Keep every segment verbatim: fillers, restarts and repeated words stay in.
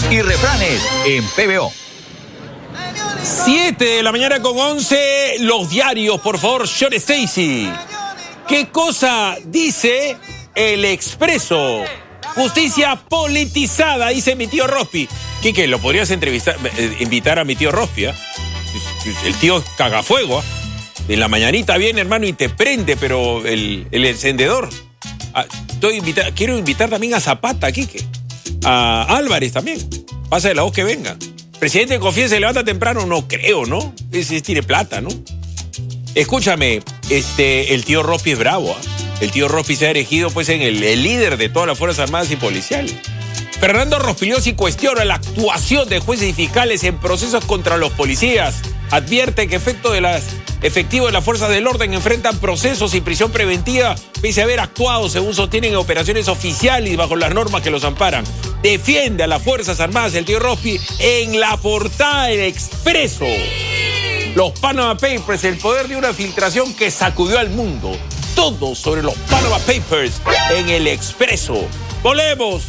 y refranes en P B O. siete de la mañana con once, los diarios, por favor, Sean Stacy. ¿Qué cosa dice El Expreso? Justicia politizada, dice mi tío Rospi. Quique, ¿lo podrías entrevistar, eh, invitar a mi tío Rospi? ¿eh? El tío es cagafuego. ¿eh? En la mañanita viene, hermano, y te prende, pero el, el encendedor. Ah, estoy invita- quiero invitar también a Zapata, Quique. A Álvarez también. Pasa de la voz que venga. Presidente de Confianza se levanta temprano, no creo, ¿no? Ese tiene plata, ¿no? Escúchame, este, el tío Rospi es bravo, ¿eh? El tío Rospi se ha erigido pues en el, el líder de todas las Fuerzas Armadas y Policiales. Fernando Rospigliosi cuestiona la actuación de jueces y fiscales en procesos contra los policías. Advierte que efecto de las, efectivos de las fuerzas del orden enfrentan procesos y prisión preventiva pese a haber actuado, según sostienen, en operaciones oficiales y bajo las normas que los amparan. Defiende a las Fuerzas Armadas el tío Rospi en la portada del Expreso. Los Panama Papers, el poder de una filtración que sacudió al mundo. Todo sobre los Panama Papers en el Expreso. Volvemos.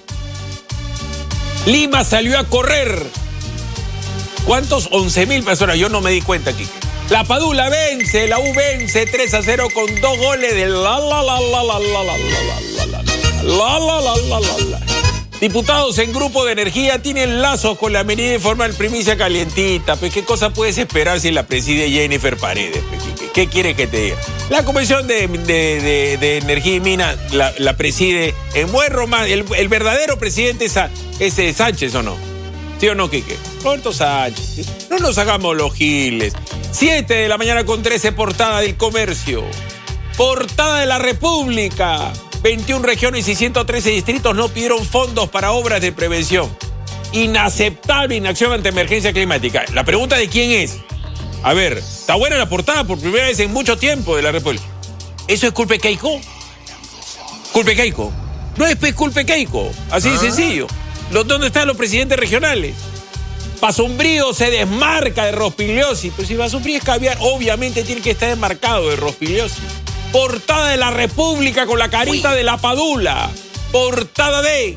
Lima salió a correr. ¿Cuántos? once mil personas. Yo no me di cuenta, Quique. La Padula vence, la U vence tres a cero con dos goles de la la la la la la la la la la la la la la la. Diputados en Grupo de Energía tienen lazos con la medida de forma del primicia calientita. Pues, ¿qué cosa puedes esperar si la preside Jennifer Paredes? Pues, ¿qué, ¿Qué quiere que te diga? La Comisión de, de, de, de Energía y Minas la, la preside en buen romance. El, el verdadero presidente es, es Sánchez, ¿o no? ¿Sí o no, Quique? Roberto Sánchez. No nos hagamos los giles. siete de la mañana con trece, portada del Comercio. Portada de la República. veintiuna regiones y ciento trece distritos no pidieron fondos para obras de prevención. Inaceptable inacción ante emergencia climática. La pregunta de quién es. A ver, está buena la portada por primera vez en mucho tiempo de la República. ¿Eso es culpa de Keiko? ¿Culpa de Keiko? No es culpa de Keiko. Así de sencillo. ¿Dónde están los presidentes regionales? Basumbrío se desmarca de Rospigliosi. Pero si Basumbrío es caviar, obviamente tiene que estar desmarcado de Rospigliosi. Portada de la República con la carita de la Padula. Portada de...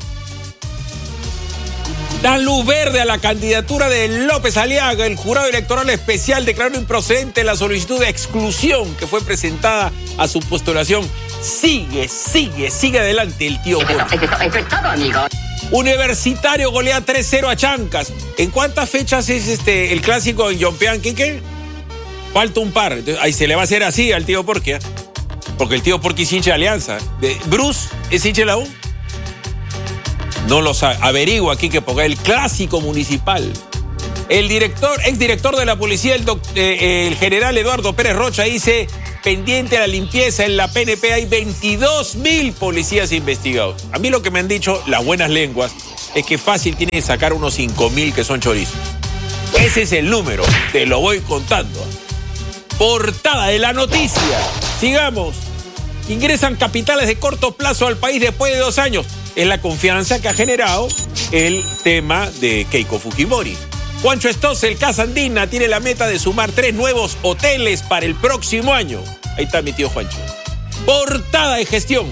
Dan luz verde a la candidatura de López Aliaga. El jurado electoral especial declaró improcedente la solicitud de exclusión que fue presentada a su postulación. Sigue, sigue, sigue adelante el tío Borja. Eso es todo, amigo. Universitario golea tres cero a Chancas. ¿En cuántas fechas es este el clásico en Yompeán, Quique? Falta un par. Entonces, ahí se le va a hacer así al tío Porquia. Porque el tío Porqui es hincha de Alianza. De, ¿Bruce es hincha de la U? No lo sabe. Averigua aquí que porque el clásico municipal. El director, exdirector de la policía, el, doc, eh, el general Eduardo Pérez Rocha, dice, pendiente a la limpieza en la P N P hay veintidós mil policías investigados. A mí lo que me han dicho las buenas lenguas es que fácil tiene que sacar unos cinco mil que son chorizos. Ese es el número, te lo voy contando. Portada de La Noticia. Sigamos. Ingresan capitales de corto plazo al país después de dos años. Es la confianza que ha generado el tema de Keiko Fujimori. Juancho Stossel, Casa Andina, tiene la meta de sumar tres nuevos hoteles para el próximo año. Ahí está mi tío Juancho. Portada de gestión.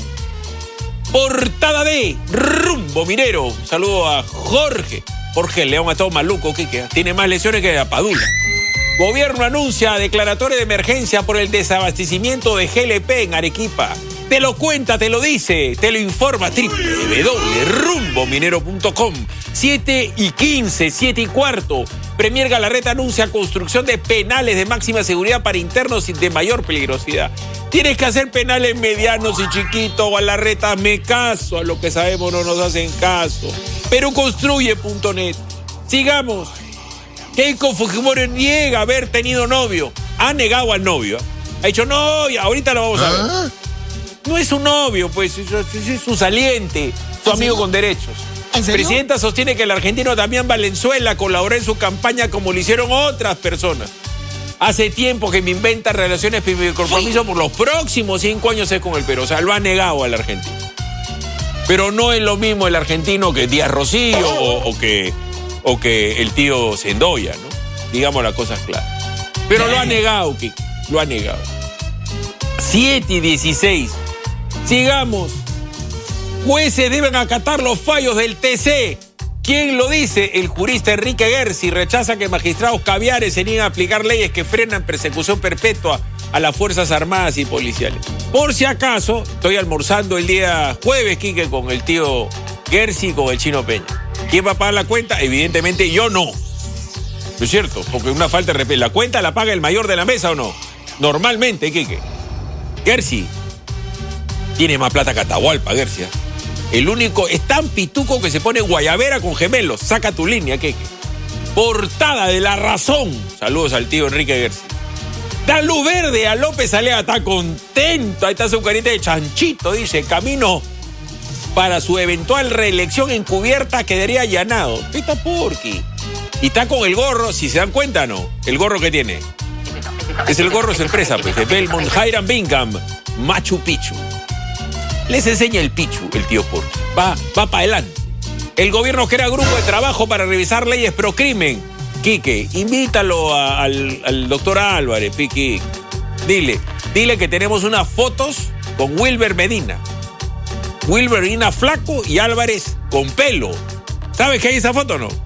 Portada de Rumbo Minero. Saludo a Jorge. Jorge León ha estado maluco, Quique. Tiene más lesiones que la Padula. Gobierno anuncia declaratoria de emergencia por el desabastecimiento de G L P en Arequipa. Te lo cuenta, te lo dice, te lo informa doble u doble u doble u punto rumbo minero punto com. siete y quince, siete y cuarto. Premier Galarreta anuncia construcción de penales de máxima seguridad para internos y de mayor peligrosidad. Tienes que hacer penales medianos y chiquitos, Galarreta, hazme caso. A lo que sabemos no nos hacen caso. Peruconstruye punto net. Sigamos. Keiko Fujimori niega haber tenido novio. Ha negado al novio. Ha dicho, no, ya, ahorita lo vamos a ver. ¿Ah? No es su novio, pues, es su saliente, su amigo con derechos. ¿En serio? Presidenta sostiene que el argentino Damián Valenzuela colaboró en su campaña como lo hicieron otras personas. Hace tiempo que me inventa relaciones y compromiso por los próximos cinco años es con el Perú. O sea, lo ha negado al argentino. Pero no es lo mismo el argentino que Díaz Rosillo o, o, que, o que el tío Sendoya, ¿no? Digamos las cosas claras. Pero lo ha negado, Kiki, lo ha negado. siete y dieciséis. Sigamos. Jueces deben acatar los fallos del T C. ¿Quién lo dice? El jurista Enrique Gersi rechaza que magistrados caviares se nieguen a aplicar leyes que frenan persecución perpetua a las Fuerzas Armadas y policiales. Por si acaso, estoy almorzando el día jueves, Quique, con el tío Gersi y con el Chino Peña. ¿Quién va a pagar la cuenta? Evidentemente yo no. ¿No es cierto? Porque una falta de respeto. ¿La cuenta la paga el mayor de la mesa o no? Normalmente, Quique. Gersi tiene más plata que Atahualpa, Gersi. ¿eh? El único, es tan pituco que se pone guayabera con gemelos. Saca tu línea, Quique. Portada de La Razón. Saludos al tío Enrique Gersi. Da luz verde a López Aliaga, está contento. Ahí está su carita de chanchito, dice. Camino para su eventual reelección encubierta quedaría allanado. Pita Porky. Y está con el gorro, si se dan cuenta, ¿no? El gorro que tiene. Es el gorro sorpresa, pues, de Belmont Hiram Bingham, Machu Picchu. Les enseña el Pichu, el tío Porky. Va, va para adelante. El gobierno crea grupo de trabajo para revisar leyes pro crimen. Quique, invítalo a, al, al doctor Álvarez, Piqui. Dile, dile que tenemos unas fotos con Wilber Medina. Wilber Medina flaco y Álvarez con pelo. ¿Sabes qué hay esa foto o no?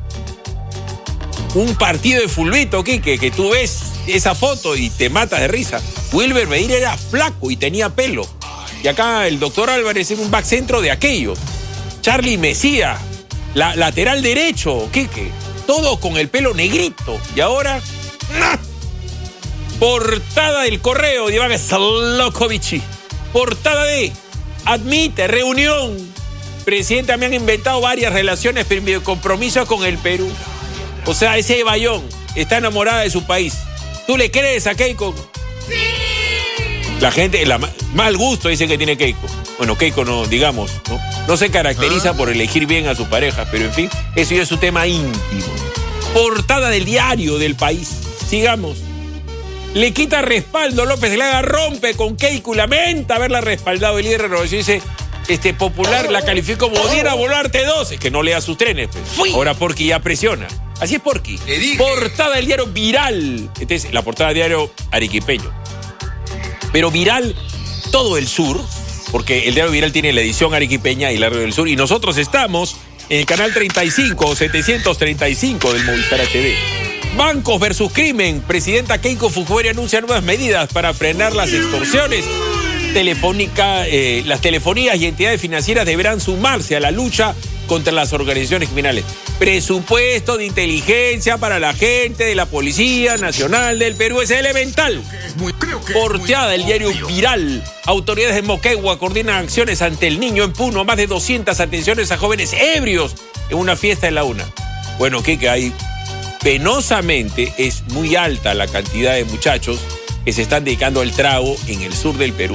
Un partido de fulbito, Quique, que tú ves esa foto y te matas de risa. Wilber Medina era flaco y tenía pelo. Y acá el doctor Álvarez es un back centro de aquello. Charlie Mesía, la, lateral derecho, Quique. Todo con el pelo negrito. Y ahora, ¡nah! Portada del Correo de Iván Slokovic. Portada de admite reunión. Presidente, me han inventado varias relaciones, pero mi compromiso con el Perú. O sea, ese Bayón está enamorada de su país. ¿Tú le crees a Keiko? Sí. La gente, la, mal gusto dice que tiene Keiko. Bueno, Keiko no, digamos, no, no se caracteriza ¿Ah? por elegir bien a su pareja, pero en fin, eso ya es su tema íntimo. Portada del diario del País. Sigamos. Le quita respaldo López Aliaga, rompe con Keiko y lamenta haberla respaldado. El líder de Renovación dice, este Popular la calificó como Diera Volarte dos. Es que no lea sus trenes, pues. Ahora Porky ya presiona. Así es Porky. Portada del diario Viral. Esta es la portada del diario arequipeño. Pero Viral, todo el sur, porque el diario Viral tiene la edición arequipeña y la radio del sur, y nosotros estamos en el canal treinta y cinco o setecientos treinta y cinco del Movistar H D. Bancos versus crimen. Presidenta Keiko Fujimori anuncia nuevas medidas para frenar las extorsiones. Telefónica, eh, las telefonías y entidades financieras deberán sumarse a la lucha contra las organizaciones criminales. Presupuesto de inteligencia para la gente de la Policía Nacional del Perú es elemental. Porteada del diario Viral. Autoridades de Moquegua coordinan acciones ante el niño en Puno. Más de doscientas atenciones a jóvenes ebrios en una fiesta en la UNA. Bueno, ¿qué que hay? Penosamente es muy alta la cantidad de muchachos que se están dedicando al trago en el sur del Perú.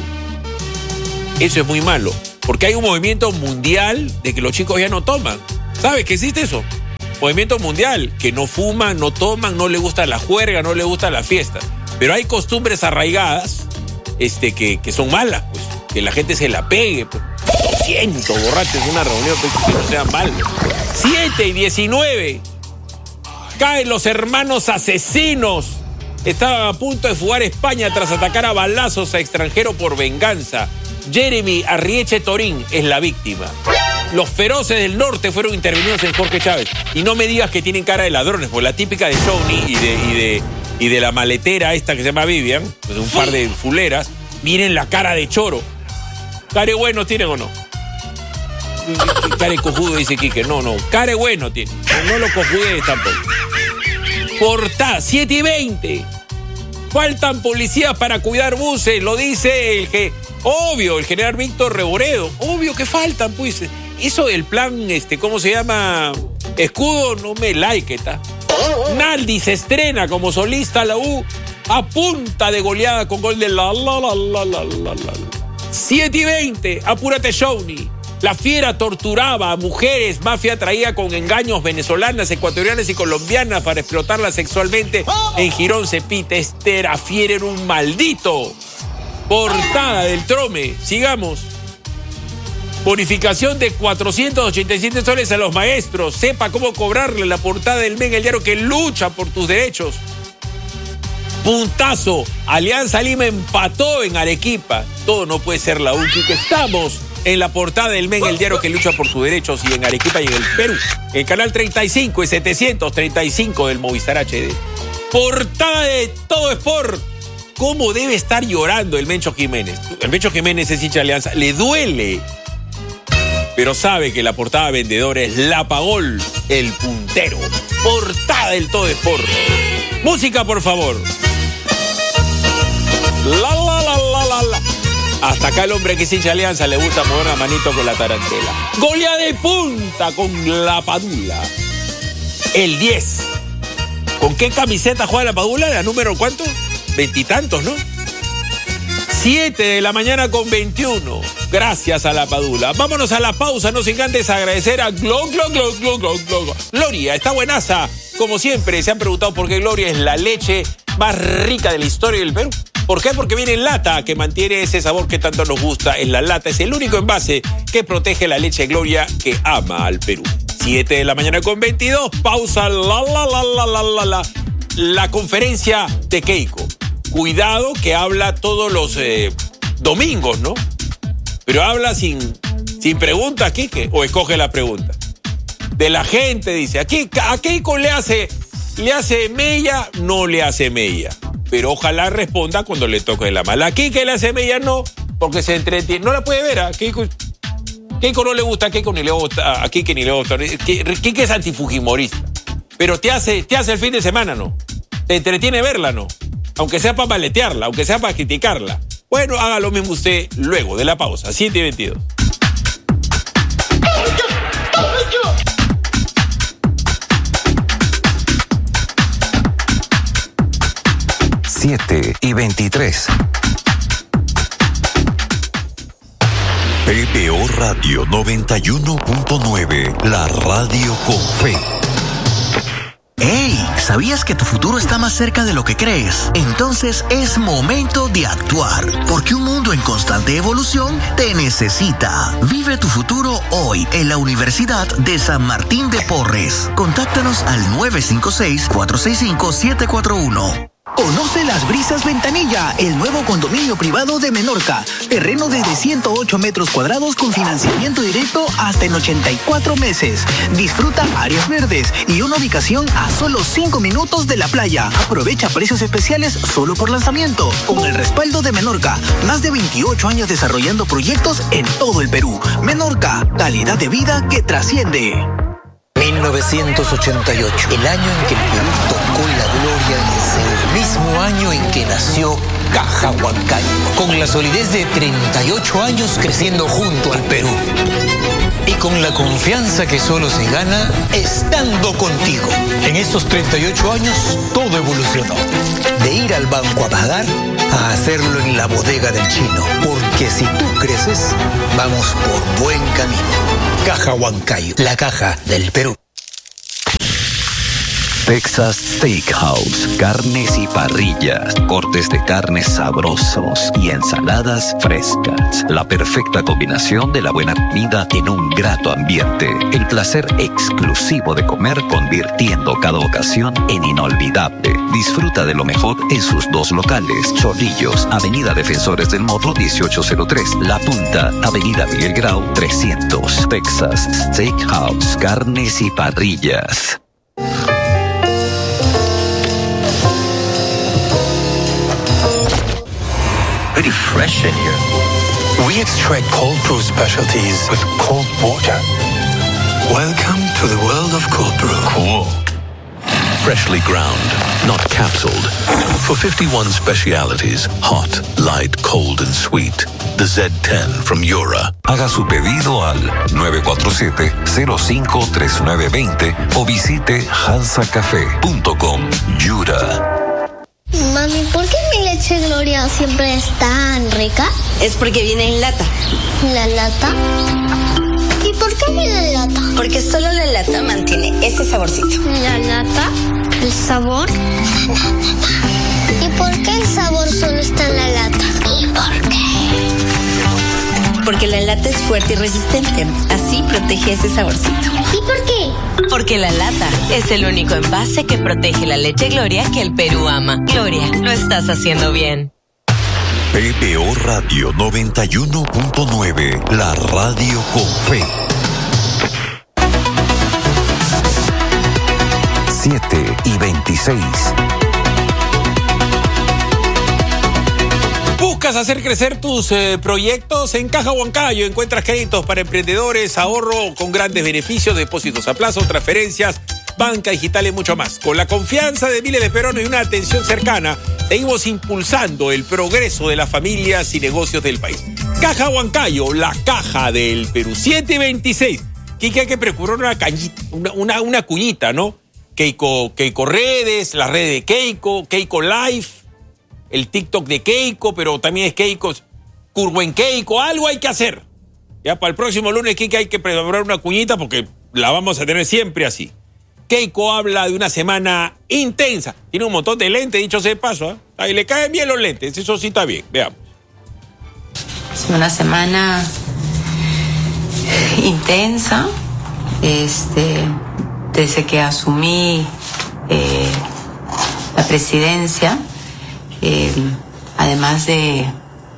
Eso es muy malo, porque hay un movimiento mundial de que los chicos ya no toman. ¿Sabes que existe eso? Movimiento mundial, que no fuman, no toman, no les gusta la juerga, no les gusta la fiesta. Pero hay costumbres arraigadas este, que, que son malas, pues. Que la gente se la pegue, pues. doscientos borrachos en una reunión, pues, que no sean malos. siete y diecinueve. Caen los hermanos asesinos. Estaban a punto de fugar a España tras atacar a balazos a extranjero por venganza. Jeremy Arrieche Torín es la víctima. Los feroces del norte fueron intervenidos en Jorge Chávez. Y no me digas que tienen cara de ladrones, porque la típica de Johnny y de, y de, y de la maletera esta que se llama Vivian, pues un par de fuleras, miren la cara de choro. ¿Care bueno tienen o no? Care cojudo, dice Quique. No, no, care bueno tiene. No, no lo cojudees tampoco. Portada, siete y veinte. Faltan policías para cuidar buses, lo dice el que... Obvio, el general Víctor Reboredo. Obvio que faltan, pues. Eso del plan, este, ¿cómo se llama? Escudo, no me like, está. Naldi se estrena como solista a la U a punta de goleada con gol de la la la la la la la. siete y veinte, apúrate, Shawnee. La fiera torturaba a mujeres, mafia traía con engaños venezolanas, ecuatorianas y colombianas para explotarlas sexualmente en Girón Cepita. Este era fiera, era un maldito. Portada del Trome, sigamos. Bonificación de cuatrocientos ochenta y siete soles a los maestros. Sepa cómo cobrarle. La portada del Mega, el diario que lucha por tus derechos. Puntazo. Alianza Lima empató en Arequipa. Todo no puede ser la última. Estamos en la portada del Men, el diario que lucha por sus derechos, y en Arequipa y en el Perú. El canal treinta y cinco y setecientos treinta y cinco del Movistar H D. Portada de Todo Sport. ¿Cómo debe estar llorando el Mencho Jiménez? El Mencho Jiménez es hincha de Alianza. Le duele, pero sabe que la portada vendedora es La Pagol, el puntero. Portada del Todo Sport. Música, por favor. La, la, la, la, la, la. Hasta acá el hombre que es hincha de Alianza le gusta mover la manito con la tarantela. Goleada de punta con La Padula. El diez. ¿Con qué camiseta juega La Padula? ¿La número cuánto? Veintitantos, ¿no? Siete de la mañana con veintiuno. Gracias a La Padula. Vámonos a la pausa. Nos encanta agradecer a Glo, Glo, Glo, Glo, Glo, Glo. Gloria, está buenaza. Como siempre, se han preguntado por qué Gloria es la leche más rica de la historia del Perú. ¿Por qué? Porque viene en lata, que mantiene ese sabor que tanto nos gusta. En la lata es el único envase que protege la leche Gloria, que ama al Perú. Siete de la mañana con veintidós. Pausa. La, la, la, la, la, la, la. La conferencia de Keiko. Cuidado, que habla todos los eh, domingos, ¿no? Pero habla sin, sin preguntas, Quique, o escoge la pregunta. De la gente, dice. Aquí, a Keiko le hace, le hace mella, no le hace mella. Pero ojalá responda cuando le toque la mala. A Quique le hace mella, no, porque se entretiene. No la puede ver, a Keiko. Keiko no le gusta, a Keiko ni le gusta, a Quique ni le gusta. Quique es antifujimorista. Pero te hace, te hace el fin de semana, ¿no? Te entretiene verla, ¿no? Aunque sea para maletearla, aunque sea para criticarla. Bueno, haga lo mismo usted luego de la pausa. siete y veintidós. siete y veintitrés. P B O Radio noventa y uno punto nueve, la radio con fe. ¡Hey! ¿Sabías que tu futuro está más cerca de lo que crees? Entonces es momento de actuar, porque un mundo en constante evolución te necesita. Vive tu futuro hoy en la Universidad de San Martín de Porres. Contáctanos al nueve cinco seis, cuatro seis cinco, siete cuatro uno. Conoce Las Brisas Ventanilla, el nuevo condominio privado de Menorca. Terreno desde ciento ocho metros cuadrados con financiamiento directo hasta en ochenta y cuatro meses. Disfruta áreas verdes y una ubicación a solo cinco minutos de la playa. Aprovecha precios especiales solo por lanzamiento. Con el respaldo de Menorca, más de veintiocho años desarrollando proyectos en todo el Perú. Menorca, calidad de vida que trasciende. mil novecientos ochenta y ocho, el año en que el Perú tocó la gloria en el cielo. El mismo año en que nació Caja Huancayo, con la solidez de treinta y ocho años creciendo junto al Perú. Y con la confianza que solo se gana estando contigo. En estos treinta y ocho años, todo evolucionó. De ir al banco a pagar, a hacerlo en la bodega del chino. Porque si tú creces, vamos por buen camino. Caja Huancayo, la caja del Perú. Texas Steakhouse, carnes y parrillas, cortes de carnes sabrosos y ensaladas frescas. La perfecta combinación de la buena comida en un grato ambiente. El placer exclusivo de comer, convirtiendo cada ocasión en inolvidable. Disfruta de lo mejor en sus dos locales. Chorrillos, Avenida Defensores del Morro dieciocho cero tres. La Punta, Avenida Miguel Grau trescientos. Texas Steakhouse, carnes y parrillas. Pretty fresh in here. We extract cold brew specialties with cold water. Welcome to the world of cold brew. Cool. Freshly ground, not capsuled. For fifty-one specialities, hot, light, cold and sweet. The Z ten from Yura. Haga su pedido al nueve cuatro siete, cero cinco tres nueve dos cero o visite hansa café punto com. Yura. Mami, ¿por qué mi leche Gloria siempre es tan rica? Es porque viene en lata. ¿La lata? ¿Y por qué viene en lata? Porque solo la lata mantiene ese saborcito. ¿La lata? ¿El sabor? ¿Y por qué el sabor solo está en la lata? ¿Y por qué? Porque la lata es fuerte y resistente. Así protege ese saborcito. ¿Y por qué? Porque la lata es el único envase que protege la leche Gloria que el Perú ama. Gloria, lo estás haciendo bien. P B O Radio noventa y uno punto nueve, la radio con fe. siete y veintiséis. ¿Buscas hacer crecer tus eh, proyectos? En Caja Huancayo encuentras créditos para emprendedores, ahorro con grandes beneficios, depósitos a plazo, transferencias, banca digital y mucho más. Con la confianza de miles de peruanos y una atención cercana, seguimos impulsando el progreso de las familias y negocios del país. Caja Huancayo, la caja del Perú. siete y veintiséis. Quique, hay que procurar una, cañita, una, una, una cuñita, ¿no? Keiko, Keiko Redes, la red de Keiko, Keiko Live, el TikTok de Keiko, pero también es Keiko, Curvo en Keiko, algo hay que hacer. Ya para el próximo lunes, Quique, hay que preparar una cuñita porque la vamos a tener siempre así. Keiko habla de una semana intensa. Tiene un montón de lentes, dicho sea de paso. ¿eh? Ahí le caen bien los lentes, eso sí está bien. Veamos. Es una semana intensa. Este, desde que asumí eh, la presidencia, eh, además de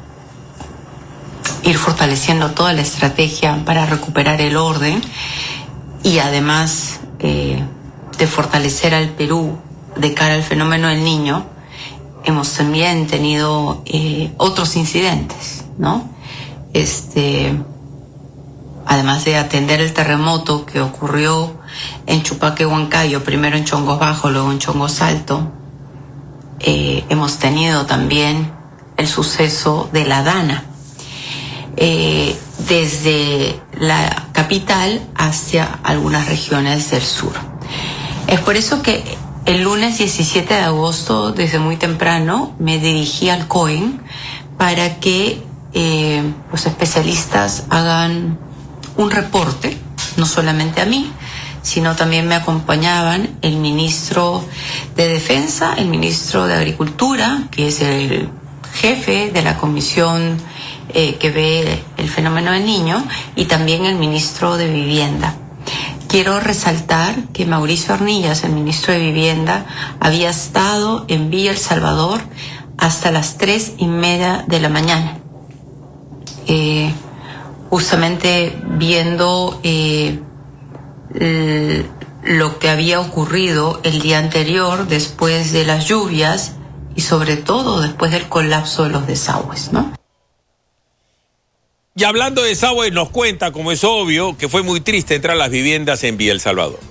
ir fortaleciendo toda la estrategia para recuperar el orden y además eh, de fortalecer al Perú de cara al fenómeno del Niño, hemos también tenido eh, otros incidentes, ¿no? Este, además de atender el terremoto que ocurrió en Chupaque, Huancayo, primero en Chongos Bajo, luego en Chongos Alto, eh, hemos tenido también el suceso de la Dana, eh, desde la capital hacia algunas regiones del sur. Es por eso que el lunes diecisiete de agosto, desde muy temprano, me dirigí al C O E N para que eh, los especialistas hagan un reporte, no solamente a mí, sino también me acompañaban el ministro de Defensa, el ministro de Agricultura, que es el jefe de la comisión eh, que ve el fenómeno del Niño, y también el ministro de Vivienda. Quiero resaltar que Mauricio Arnillas, el ministro de Vivienda, había estado en Villa El Salvador hasta las tres y media de la mañana, eh, justamente viendo eh, lo que había ocurrido el día anterior después de las lluvias y sobre todo después del colapso de los desagües, ¿no? Y hablando de desagües, nos cuenta, como es obvio, que fue muy triste entrar a las viviendas en Villa El Salvador.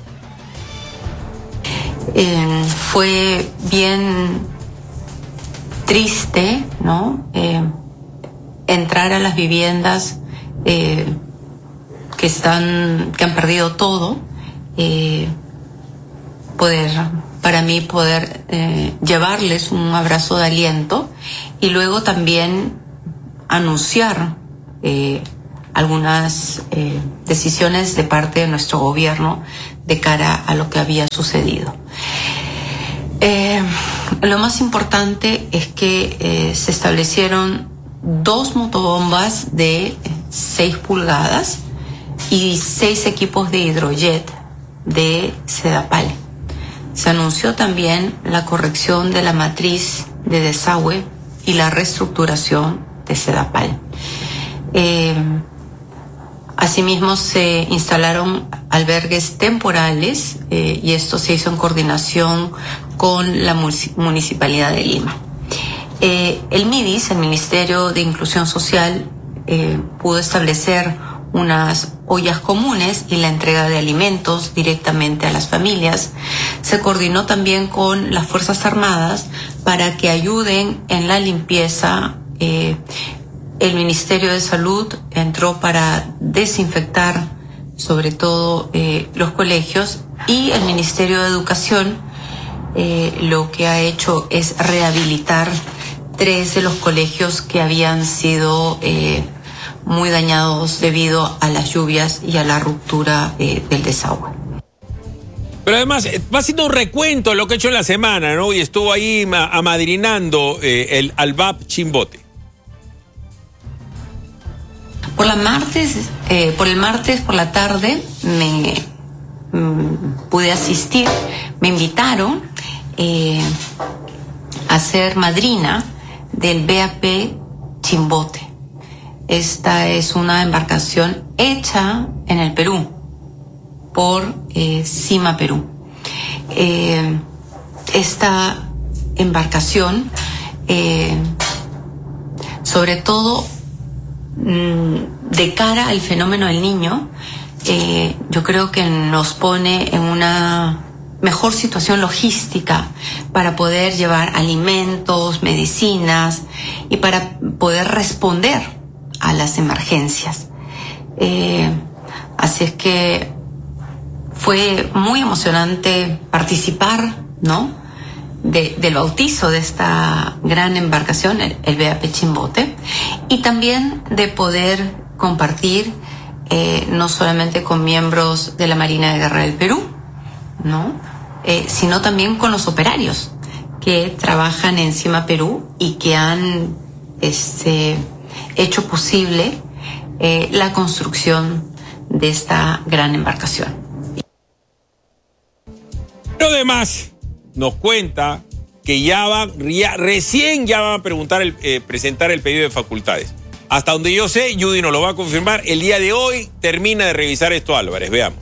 Eh, fue bien triste, ¿no? Eh, entrar a las viviendas eh, que están, que han perdido todo, eh, poder, para mí poder eh, llevarles un abrazo de aliento y luego también anunciar Eh, algunas eh, decisiones de parte de nuestro gobierno de cara a lo que había sucedido. Eh, lo más importante es que eh, se establecieron dos motobombas de seis pulgadas y seis equipos de hidrojet de Sedapal. Se anunció también la corrección de la matriz de desagüe y la reestructuración de Sedapal. Eh, asimismo se instalaron albergues temporales eh, y esto se hizo en coordinación con la Municipalidad de Lima. Eh, el MIDIS, el Ministerio de Inclusión Social, eh, pudo establecer unas ollas comunes y la entrega de alimentos directamente a las familias. Se coordinó también con las Fuerzas Armadas para que ayuden en la limpieza. eh, El Ministerio de Salud entró para desinfectar sobre todo eh, los colegios y el Ministerio de Educación eh, lo que ha hecho es rehabilitar tres de los colegios que habían sido eh, muy dañados debido a las lluvias y a la ruptura eh, del desagüe. Pero además va haciendo un recuento de lo que ha hecho en la semana, ¿no? Y estuvo ahí amadrinando eh, el Albap Chimbote. Por la martes, eh, por el martes por la tarde me mm, pude asistir, me invitaron eh, a ser madrina del B A P Chimbote. Esta es una embarcación hecha en el Perú por eh, Cima Perú. Eh, esta embarcación, eh, sobre todo mmm, de cara al fenómeno del Niño, eh, yo creo que nos pone en una mejor situación logística para poder llevar alimentos, medicinas y para poder responder a las emergencias. Eh, así es que fue muy emocionante participar, ¿no?, de, del bautizo de esta gran embarcación, el, el B A P Chimbote, y también de poder compartir eh, no solamente con miembros de la Marina de Guerra del Perú, ¿no?, eh, sino también con los operarios que trabajan en Cima Perú y que han este, hecho posible eh, la construcción de esta gran embarcación. Pero además nos cuenta que ya va, ya, recién ya van a preguntar el, eh, presentar el pedido de facultades. Hasta donde yo sé, Judy nos lo va a confirmar, el día de hoy termina de revisar esto Álvarez, veamos.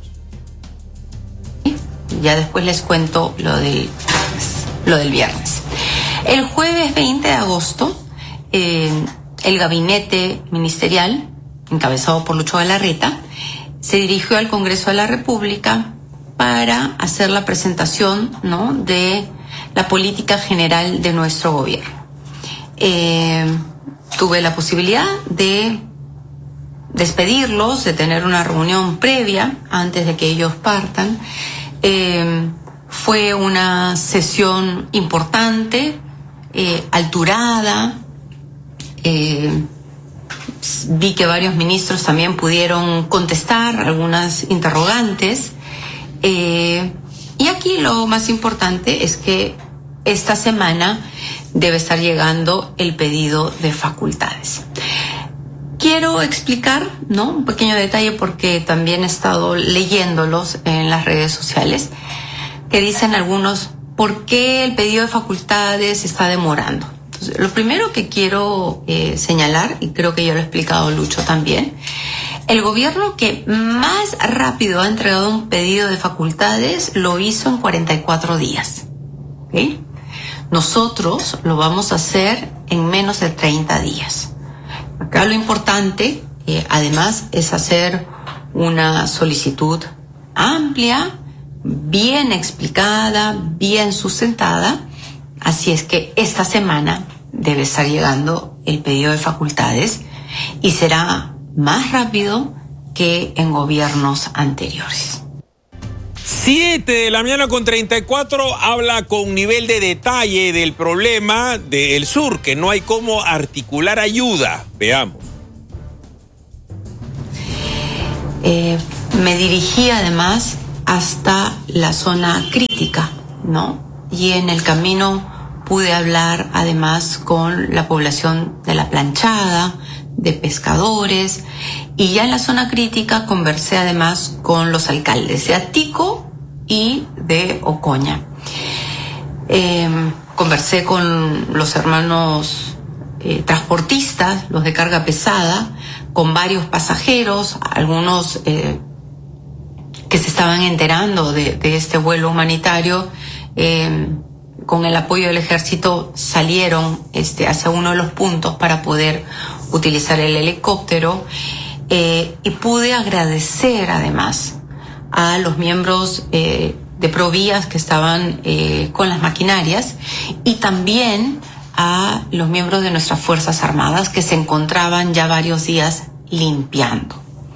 Ya después les cuento lo del, lo del viernes. El jueves veinte de agosto, eh, el gabinete ministerial, encabezado por Lucho Galarreta, se dirigió al Congreso de la República para hacer la presentación, ¿no?, de la política general de nuestro gobierno. Eh, tuve la posibilidad de despedirlos, de tener una reunión previa antes de que ellos partan. Eh, fue una sesión importante, eh, alturada. Eh, vi que varios ministros también pudieron contestar algunas interrogantes. Eh, y aquí lo más importante es que esta semana debe estar llegando el pedido de facultades. Quiero explicar, ¿no?, un pequeño detalle porque también he estado leyéndolos en las redes sociales, que dicen algunos, ¿por qué el pedido de facultades está demorando? Entonces, lo primero que quiero eh, señalar, y creo que ya lo ha explicado Lucho también, el gobierno que más rápido ha entregado un pedido de facultades lo hizo en cuarenta y cuatro días. ¿Okay? Nosotros lo vamos a hacer en menos de treinta días. Acá lo importante, eh, además, es hacer una solicitud amplia, bien explicada, bien sustentada. Así es que esta semana debe estar llegando el pedido de facultades y será más rápido que en gobiernos anteriores. siete de la mañana con treinta y cuatro, habla con nivel de detalle del problema del sur, que no hay cómo articular ayuda. Veamos. Eh, me dirigí además hasta la zona crítica, ¿no? Y en el camino pude hablar además con la población de La Planchada, de pescadores, y ya en la zona crítica conversé además con los alcaldes de Atico y de Ocoña. Eh, conversé con los hermanos eh, transportistas, los de carga pesada, con varios pasajeros, algunos eh, que se estaban enterando de, de este vuelo humanitario. Eh, con el apoyo del ejército salieron este, hacia uno de los puntos para poder utilizar el helicóptero, eh, y pude agradecer además a los miembros eh, de Provías que estaban eh, con las maquinarias, y también a los miembros de nuestras Fuerzas Armadas que se encontraban ya varios días limpiando.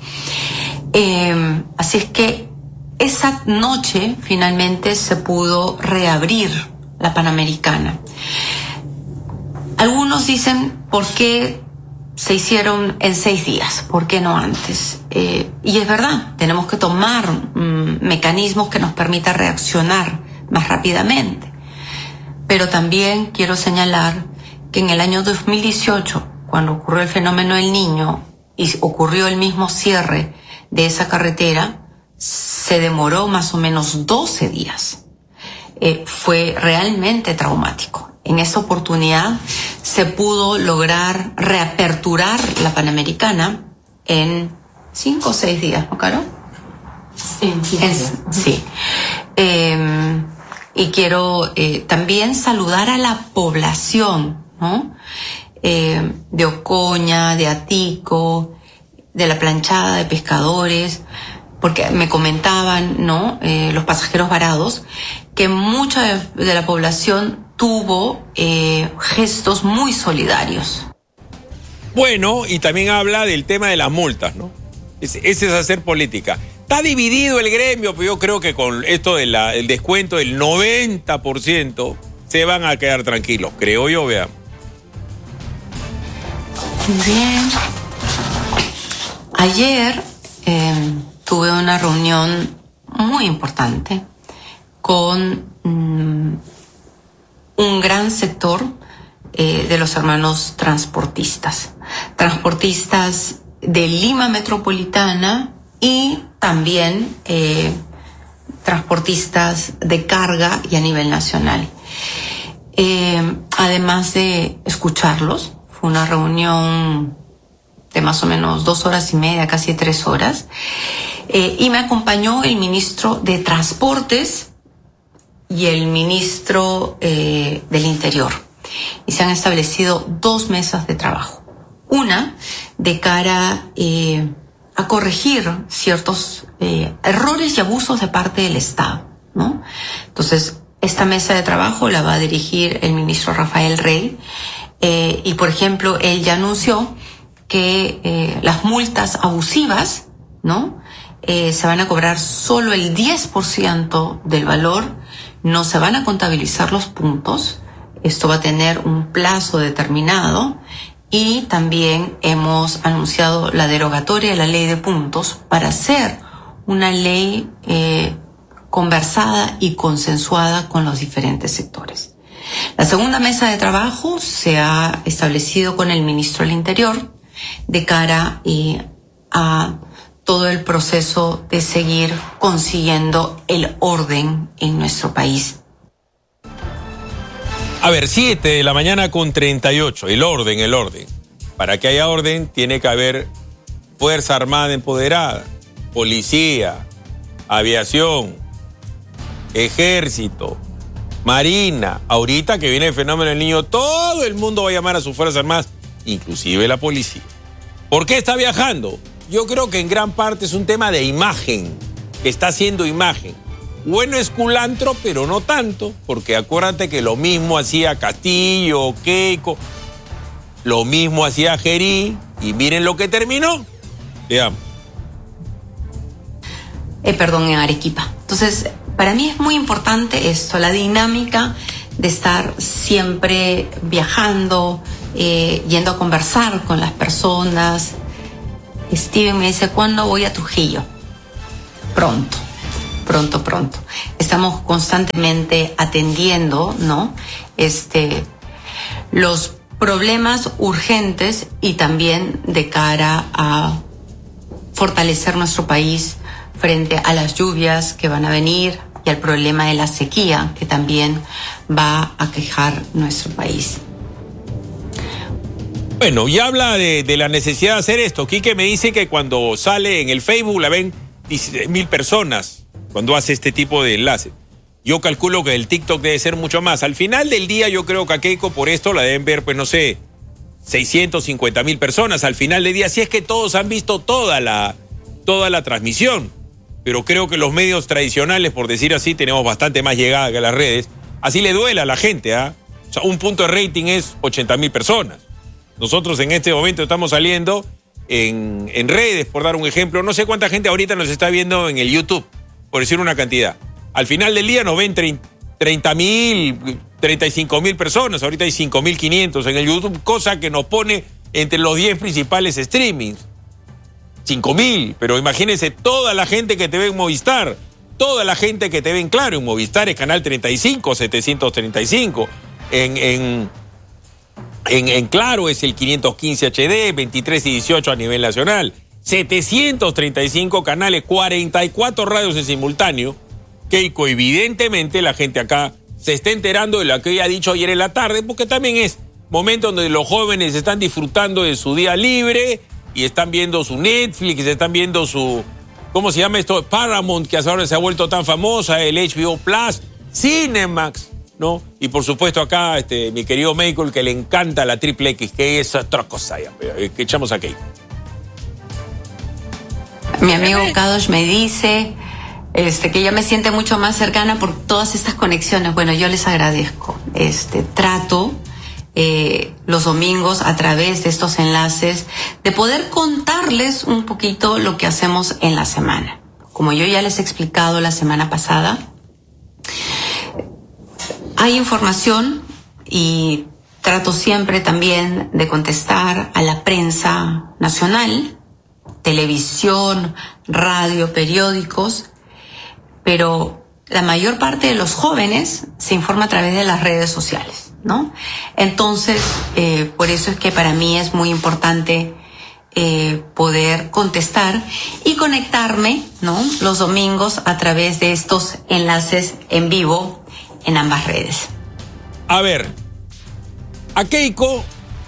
Eh, así es que esa noche finalmente se pudo reabrir la Panamericana. Algunos dicen, ¿por qué se hicieron en seis días? ¿Por qué no antes? Eh, y es verdad, tenemos que tomar mm, mecanismos que nos permitan reaccionar más rápidamente. Pero también quiero señalar que en el año dos mil dieciocho, cuando ocurrió el fenómeno del Niño y ocurrió el mismo cierre de esa carretera, se demoró más o menos doce días. Eh, fue realmente traumático. En esa oportunidad se pudo lograr reaperturar la Panamericana en cinco o seis días, ¿no, Caro? Sí, sí. Es, sí. Eh, y quiero eh, también saludar a la población, ¿no? Eh, de Ocoña, de Atico, de la planchada de pescadores, porque me comentaban, ¿no? Eh, los pasajeros varados, que mucha de, de la población tuvo eh, gestos muy solidarios. Bueno, y también habla del tema de las multas, ¿no? Ese, ese es hacer política. Está dividido el gremio, pero yo creo que con esto del de descuento del noventa por ciento se van a quedar tranquilos, creo yo, vean. Bien. Ayer eh, tuve una reunión muy importante con mm, un gran sector eh, de los hermanos transportistas. Transportistas de Lima Metropolitana y también eh, transportistas de carga y a nivel nacional. Eh, además de escucharlos, fue una reunión de más o menos dos horas y media, casi tres horas, eh, y me acompañó el ministro de Transportes y el ministro eh, del Interior. Y se han establecido dos mesas de trabajo. Una de cara eh, a corregir ciertos eh, errores y abusos de parte del Estado, ¿no? Entonces, esta mesa de trabajo la va a dirigir el ministro Rafael Rey, eh, y por ejemplo, él ya anunció que eh, las multas abusivas, ¿no? Eh, se van a cobrar solo el diez por ciento del valor, no se van a contabilizar los puntos, esto va a tener un plazo determinado, y también hemos anunciado la derogatoria de la ley de puntos para hacer una ley eh, conversada y consensuada con los diferentes sectores. La segunda mesa de trabajo se ha establecido con el ministro del Interior de cara eh, a todo el proceso de seguir consiguiendo el orden en nuestro país. A ver, siete de la mañana con treinta y ocho, el orden, el orden. Para que haya orden tiene que haber Fuerza Armada empoderada, policía, aviación, ejército, marina. Ahorita que viene el fenómeno del Niño, todo el mundo va a llamar a sus Fuerzas Armadas, inclusive la policía. ¿Por qué está viajando? Yo creo que en gran parte es un tema de imagen, que está haciendo imagen. Bueno, es culantro, pero no tanto, porque acuérdate que lo mismo hacía Castillo, Keiko, lo mismo hacía Gerí, y miren lo que terminó. Veamos. Eh, perdón, en Arequipa. Entonces, para mí es muy importante esto, la dinámica de estar siempre viajando, eh, yendo a conversar con las personas. Steven me dice, ¿cuándo voy a Trujillo? Pronto. Pronto, pronto. Estamos constantemente atendiendo, ¿no? Este, los problemas urgentes y también de cara a fortalecer nuestro país frente a las lluvias que van a venir y al problema de la sequía que también va a aquejar nuestro país. Bueno, y habla de, de la necesidad de hacer esto. Quique me dice que cuando sale en el Facebook la ven dieciséis mil personas. Cuando hace este tipo de enlace. Yo calculo que el TikTok debe ser mucho más. Al final del día yo creo que a Keiko por esto la deben ver, pues no sé, seiscientos cincuenta mil personas al final del día. Si es que todos han visto toda la, toda la transmisión. Pero creo que los medios tradicionales, por decir así, tenemos bastante más llegada que las redes. Así le duele a la gente, ¿ah? ¿eh? O sea, un punto de rating es ochenta mil personas. Nosotros en este momento estamos saliendo en, en redes, por dar un ejemplo. No sé cuánta gente ahorita nos está viendo en el YouTube, por decir una cantidad. Al final del día nos ven treinta mil, treinta y cinco mil personas. Ahorita hay cinco mil quinientos en el YouTube, cosa que nos pone entre los diez principales streamings. cinco mil, pero imagínense toda la gente que te ve en Movistar, toda la gente que te ve en Claro. En Movistar es canal treinta y cinco, setecientos treinta y cinco. En, en, en, en Claro es el quinientos quince H D, veintitrés y dieciocho a nivel nacional. setecientos treinta y cinco canales, cuarenta y cuatro radios en simultáneo. Keiko, evidentemente la gente acá se está enterando de lo que ella ha dicho ayer en la tarde, porque también es momento donde los jóvenes están disfrutando de su día libre y están viendo su Netflix, están viendo su, ¿cómo se llama esto? Paramount, que ahora se ha vuelto tan famosa, el H B O Plus, Cinemax, ¿no? Y por supuesto acá, este, mi querido Michael, que le encanta la triple X, que es otra cosa ya, que echamos aquí. Mi amigo Kadosh me dice este, que ella me siente mucho más cercana por todas estas conexiones. Bueno, yo les agradezco. Este, trato eh, los domingos a través de estos enlaces de poder contarles un poquito lo que hacemos en la semana. Como yo ya les he explicado la semana pasada, hay información y trato siempre también de contestar a la prensa nacional, televisión, radio, periódicos, pero la mayor parte de los jóvenes se informa a través de las redes sociales, ¿no? Entonces, eh, por eso es que para mí es muy importante eh, poder contestar y conectarme, ¿no? Los domingos a través de estos enlaces en vivo en ambas redes. A ver, a Keiko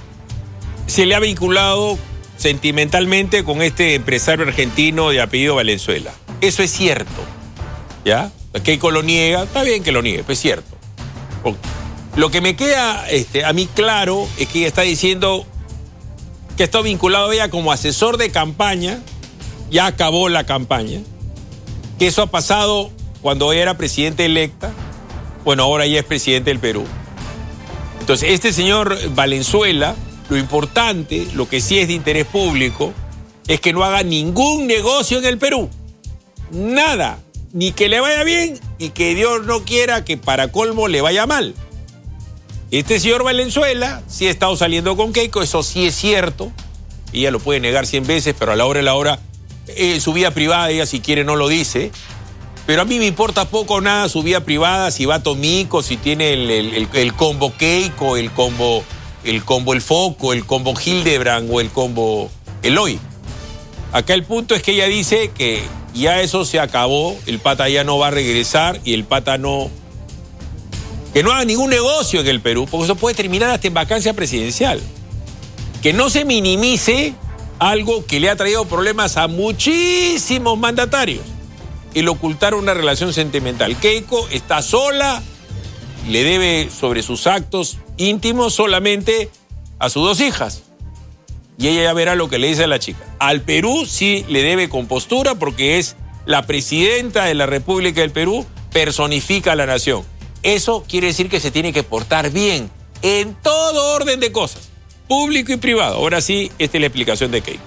se le ha vinculado sentimentalmente con este empresario argentino de apellido Valenzuela. Eso es cierto, ¿ya? Keiko lo niega, está bien que lo niegue, pero es cierto. Lo que me queda este, a mí claro es que ella está diciendo que está vinculado ella como asesor de campaña, ya acabó la campaña, que eso ha pasado cuando ella era presidenta electa, bueno, ahora ya es presidente del Perú. Entonces, este señor Valenzuela, lo importante, lo que sí es de interés público, es que no haga ningún negocio en el Perú. Nada. Ni que le vaya bien y que Dios no quiera que para colmo le vaya mal. Este señor Valenzuela sí ha estado saliendo con Keiko, eso sí es cierto. Ella lo puede negar cien veces, pero a la hora de la hora, eh, su vida privada, ella si quiere no lo dice. Pero a mí me importa poco o nada su vida privada, si va Tomico, si tiene el, el, el, el combo Keiko, el combo... el combo El Foco, el combo Hildebrand o el combo Eloy. Acá el punto es que ella dice que ya eso se acabó, el pata ya no va a regresar y el pata no... que no haga ningún negocio en el Perú, porque eso puede terminar hasta en vacancia presidencial. Que no se minimice algo que le ha traído problemas a muchísimos mandatarios, el ocultar una relación sentimental. Keiko está sola, le debe sobre sus actos íntimos solamente a sus dos hijas. Y ella ya verá lo que le dice a la chica. Al Perú sí le debe compostura porque es la presidenta de la República del Perú, personifica a la nación. Eso quiere decir que se tiene que portar bien en todo orden de cosas, público y privado. Ahora sí, esta es la explicación de Keiko.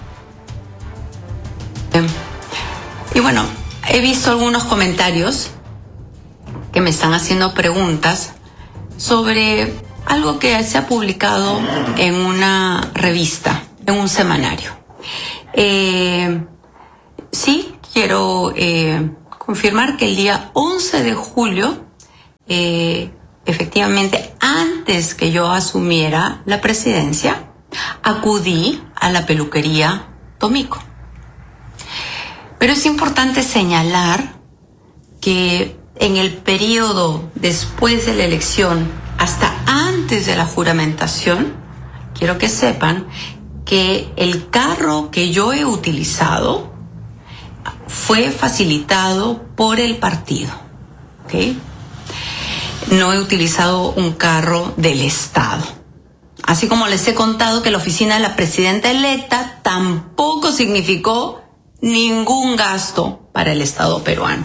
Y bueno, he visto algunos comentarios que me están haciendo preguntas sobre algo que se ha publicado en una revista, en un semanario. Eh, sí, quiero eh, confirmar que el día once de julio, eh, efectivamente, antes que yo asumiera la presidencia, acudí a la peluquería Tomico. Pero es importante señalar que en el periodo después de la elección, hasta antes de la juramentación, quiero que sepan que el carro que yo he utilizado fue facilitado por el partido, ¿ok? No he utilizado un carro del Estado. Así como les he contado que la oficina de la presidenta electa tampoco significó ningún gasto para el Estado peruano.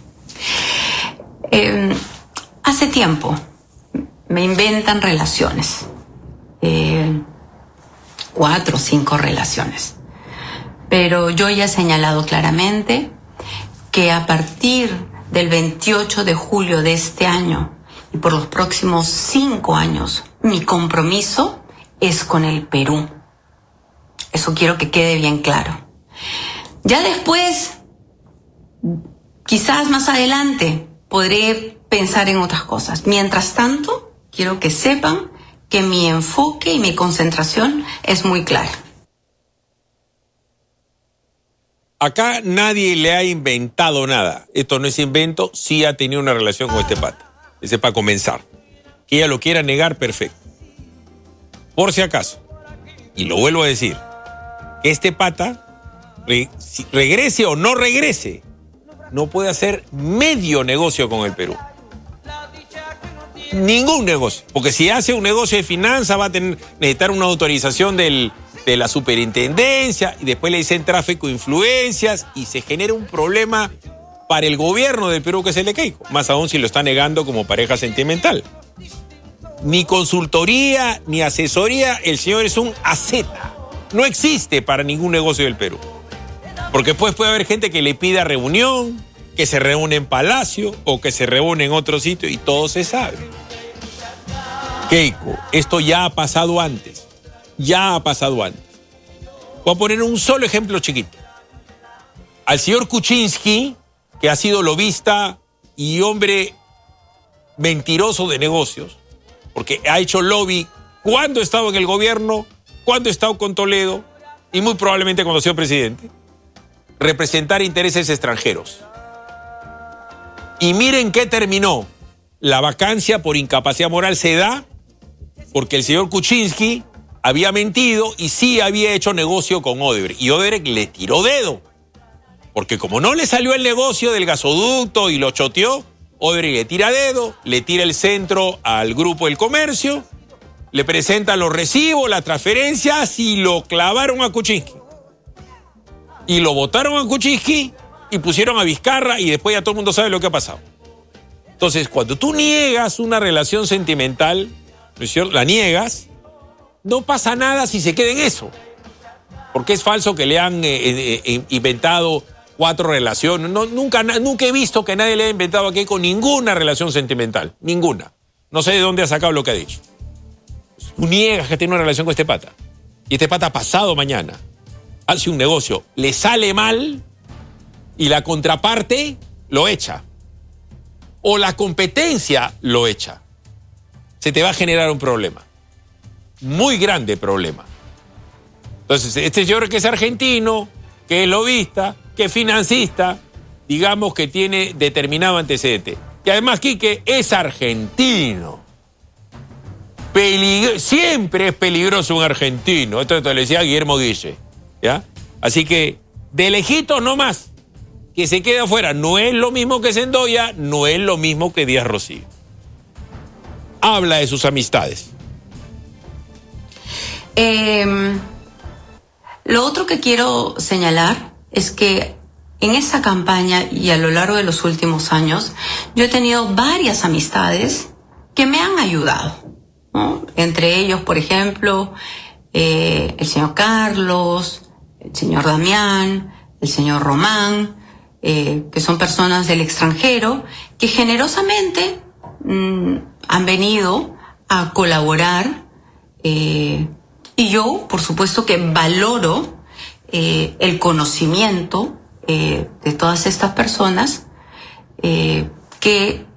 Eh, hace tiempo me inventan relaciones, eh, cuatro o cinco relaciones, pero yo ya he señalado claramente que a partir del veintiocho de julio de este año y por los próximos cinco años, mi compromiso es con el Perú. Eso quiero que quede bien claro. Ya después, quizás más adelante, podré pensar en otras cosas. Mientras tanto, quiero que sepan que mi enfoque y mi concentración es muy clara. Acá nadie le ha inventado nada. Esto no es invento, sí ha tenido una relación con este pata. Ese es para comenzar. Que ella lo quiera negar, perfecto. por si acaso, y lo vuelvo a decir, que este pata, re, si regrese o no regrese, no puede hacer medio negocio con el Perú. Ningún negocio. Porque si hace un negocio de finanzas va a tener, necesitar una autorización del, de la superintendencia y después le dicen tráfico de influencias y se genera un problema para el gobierno del Perú que es el de Keiko. Más aún si lo está negando como pareja sentimental. Ni consultoría, ni asesoría, el señor es un aseta. No existe para ningún negocio del Perú. Porque después puede haber gente que le pida reunión, que se reúne en Palacio o que se reúne en otro sitio y todo se sabe. Keiko, esto ya ha pasado antes. Ya ha pasado antes. Voy a poner un solo ejemplo chiquito. Al señor Kuczynski, que ha sido lobista y hombre mentiroso de negocios, porque ha hecho lobby cuando ha estado en el gobierno, cuando ha estado con Toledo y muy probablemente cuando ha sido presidente, representar intereses extranjeros. Y miren qué terminó. La vacancia por incapacidad moral se da porque el señor Kuczynski había mentido y sí había hecho negocio con Odebrecht. Y Odebrecht le tiró dedo. Porque como no le salió el negocio del gasoducto y lo choteó, Odebrecht le tira dedo, le tira el centro al Grupo del Comercio, le presenta los recibos, las transferencias y lo clavaron a Kuczynski. Y lo votaron a Kuczynski y pusieron a Vizcarra y después ya todo el mundo sabe lo que ha pasado. Entonces, cuando tú niegas una relación sentimental, ¿no es cierto? La niegas, no pasa nada si se queda en eso. Porque es falso que le han eh, eh, inventado cuatro relaciones. No, nunca, nunca he visto que nadie le haya inventado a Keiko ninguna relación sentimental. Ninguna. No sé de dónde ha sacado lo que ha dicho. Tú niegas que tiene una relación con este pata. Y este pata pasado mañana hace un negocio, le sale mal y la contraparte lo echa. O la competencia lo echa. Se te va a generar un problema. Muy grande problema. Entonces, este señor que es argentino, que es lobista, que es financista, digamos que tiene determinado antecedente. Y además, Quique es argentino. Peligro- siempre es peligroso un argentino. Esto te lo decía Guillermo Guille. ¿Ya? Así que, de lejitos no más, que se quede afuera. No es lo mismo que Sendoya, no es lo mismo que Díaz Rocío. Habla de sus amistades. Eh, lo otro que quiero señalar es que en esa campaña y a lo largo de los últimos años, yo he tenido varias amistades que me han ayudado, ¿no? Entre ellos, por ejemplo, eh, el señor Carlos, el señor Damián, el señor Román, eh, que son personas del extranjero que generosamente mmm, han venido a colaborar, eh, y yo, por supuesto, que valoro eh, el conocimiento eh, de todas estas personas eh, que